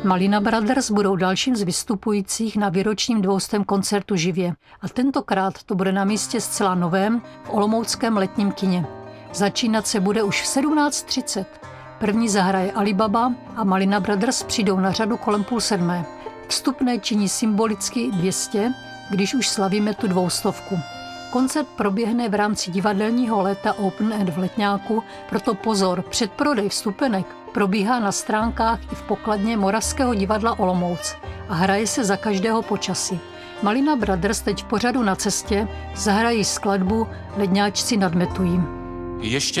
Malina Brothers budou dalším z vystupujících na výročním 200. koncertu živě. A tentokrát to bude na místě zcela novém v olomouckém letním kině. Začínat se bude už v 17:30. První zahraje Alibaba a Malina Brothers přijdou na řadu kolem 6:30. Vstupné činí symbolicky 200, když už slavíme tu 200. Koncert proběhne v rámci divadelního léta Open Air v Letňáku, proto pozor, předprodej vstupenek probíhá na stránkách i v pokladně Moravského divadla Olomouc a hraje se za každého počasí. Malina Brothers teď v pořadu Na cestě zahrají skladbu Ledňáčci nad Metují. Ještě